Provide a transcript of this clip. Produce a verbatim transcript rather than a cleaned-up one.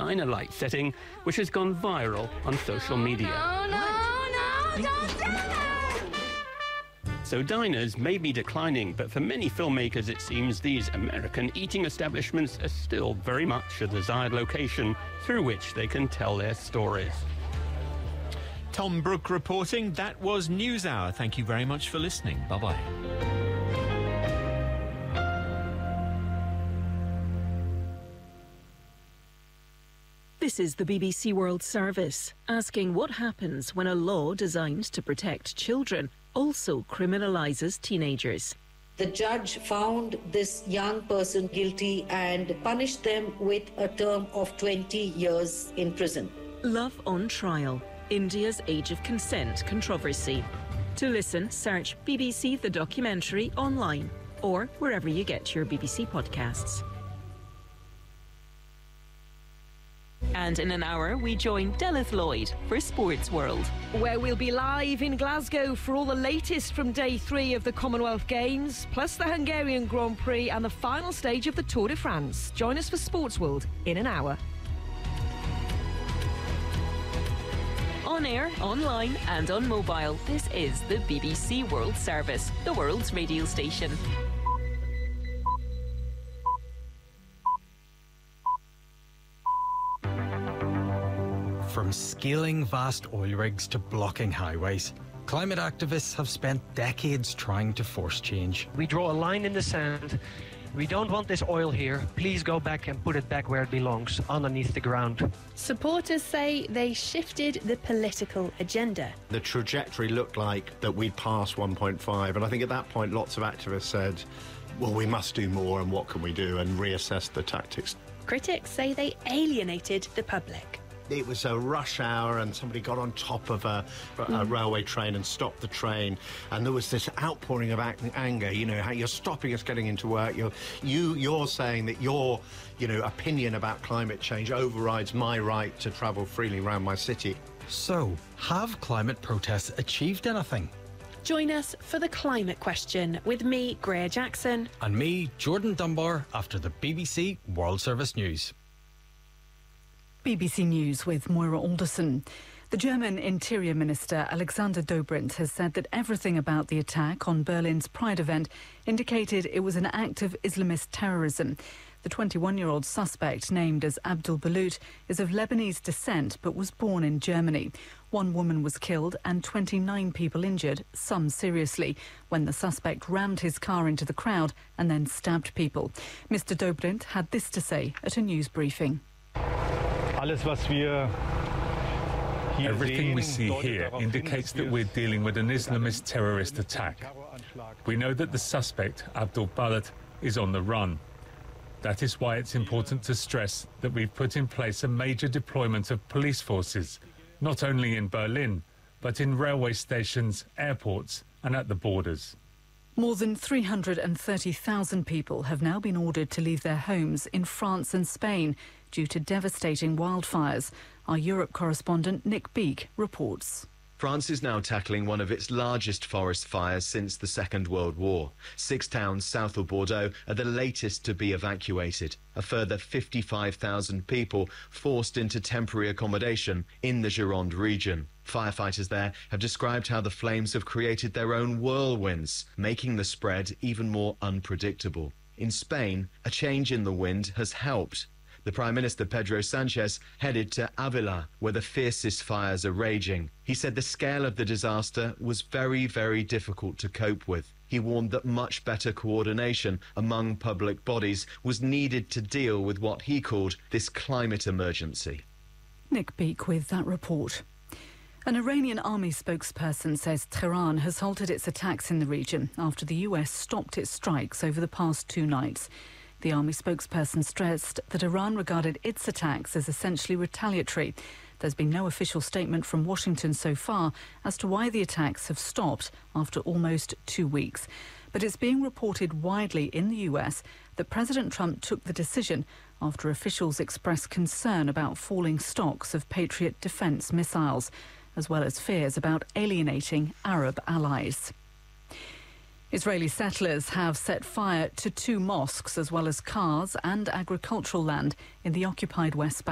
diner light setting, which has gone viral on social media. No, no, no, don't do it! So diners may be declining, but for many filmmakers it seems these American eating establishments are still very much a desired location through which they can tell their stories. Tom Brooke reporting. That was NewsHour. Thank you very much for listening. Bye-bye. This is the B B C World Service, asking what happens when a law designed to protect children also criminalises teenagers. The judge found this young person guilty and punished them with a term of twenty years in prison. Love on Trial, India's age of consent controversy. To listen, search B B C The Documentary online or wherever you get your B B C podcasts. And in an hour, we join Delith Lloyd for Sports World, where we'll be live in Glasgow for all the latest from day three of the Commonwealth Games, plus the Hungarian Grand Prix and the final stage of the Tour de France. Join us for Sports World in an hour. On air, online and on mobile, this is the B B C World Service, the world's radio station. From scaling vast oil rigs to blocking highways, climate activists have spent decades trying to force change. We draw a line in the sand. We don't want this oil here. Please go back and put it back where it belongs, underneath the ground. Supporters say they shifted the political agenda. The trajectory looked like that we'd pass one point five, and I think at that point lots of activists said, well, we must do more, and what can we do, and reassess the tactics. Critics say they alienated the public. It was a rush hour and somebody got on top of a, a mm. railway train and stopped the train, and there was this outpouring of anger. You know, how you're stopping us getting into work. You're, you, you're saying that your, you know, opinion about climate change overrides my right to travel freely around my city. So, have climate protests achieved anything? Join us for the climate question with me, Greer Jackson. And me, Jordan Dunbar, after the B B C World Service News. B B C News with Moira Alderson. The German Interior Minister Alexander Dobrindt has said that everything about the attack on Berlin's Pride event indicated it was an act of Islamist terrorism. The twenty-one-year-old suspect, named as Abdul Balut, is of Lebanese descent but was born in Germany. One woman was killed and twenty-nine people injured, some seriously, when the suspect rammed his car into the crowd and then stabbed people. Mister Dobrindt had this to say at a news briefing. Everything we see here indicates that we're dealing with an Islamist terrorist attack. We know that the suspect, Abdul Balut, is on the run. That is why it's important to stress that we've put in place a major deployment of police forces, not only in Berlin, but in railway stations, airports and at the borders. More than three hundred thirty thousand people have now been ordered to leave their homes in France and Spain due to devastating wildfires. Our Europe correspondent Nick Beake reports. France is now tackling one of its largest forest fires since the Second World War. Six towns south of Bordeaux are the latest to be evacuated. A further fifty-five thousand people forced into temporary accommodation in the Gironde region. Firefighters there have described how the flames have created their own whirlwinds, making the spread even more unpredictable. In Spain, a change in the wind has helped. The Prime Minister Pedro Sanchez headed to Avila, where the fiercest fires are raging. He said the scale of the disaster was very, very difficult to cope with. He warned that much better coordination among public bodies was needed to deal with what he called this climate emergency. Nick Beake with that report. An Iranian army spokesperson says Tehran has halted its attacks in the region after the U S stopped its strikes over the past two nights. The army spokesperson stressed that Iran regarded its attacks as essentially retaliatory. There's been no official statement from Washington so far as to why the attacks have stopped after almost two weeks. But it's being reported widely in the U S that President Trump took the decision after officials expressed concern about falling stocks of Patriot defense missiles, as well as fears about alienating Arab allies. Israeli settlers have set fire to two mosques as well as cars and agricultural land in the occupied West Bank.